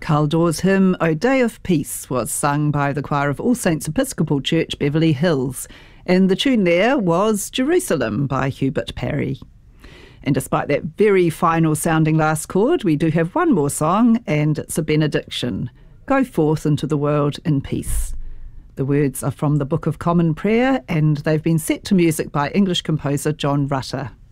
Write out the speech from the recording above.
Carl Dawes' hymn O Day of Peace was sung by the choir of All Saints Episcopal Church, Beverly Hills, and the tune there was Jerusalem by Hubert Parry. And despite that very final sounding last chord, we do have one more song, and it's a benediction. Go forth into the world in peace. The words are from the Book of Common Prayer, and they've been set to music by English composer John Rutter.